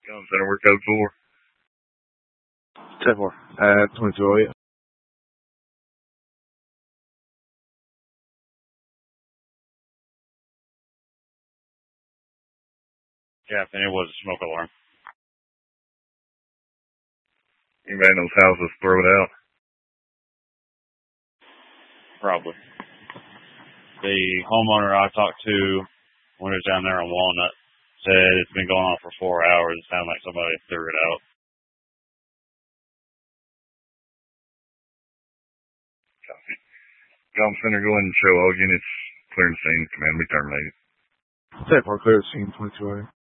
Gun Center, we're code 4. 10-4 at 2208. Captain, it was a smoke alarm. Anybody in those houses throw it out? Probably. The homeowner I talked to when he was down there on Walnut said it's been going on for 4 hours. It sounded like somebody threw it out. Copy. Gun Center, go ahead and show all units clear the scene. Command be terminated. 10-4 clear the scene, 2208.